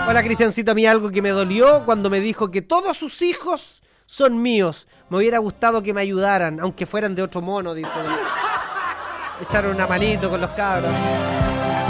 Hola, Cristiancito, a mí algo que me dolió cuando me dijo que todos sus hijos son míos. Me hubiera gustado que me ayudaran, aunque fueran de otro mono, dice. Echaron una manito con los cabros.